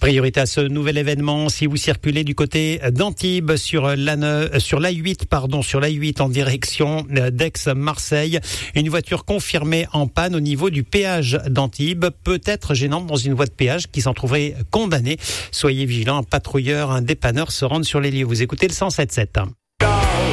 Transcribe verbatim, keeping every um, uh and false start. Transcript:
Priorité à ce nouvel événement si vous circulez du côté d'Antibes sur l'A sur l'A huit, pardon, sur l'A huit en direction d'Aix-Marseille. Une voiture confirmée en panne au niveau du péage d'Antibes, peut être gênante dans une voie de péage qui s'en trouverait condamnée. Soyez vigilants, un patrouilleur, un dépanneur se rendent sur les lieux. Vous écoutez le cent sept sept.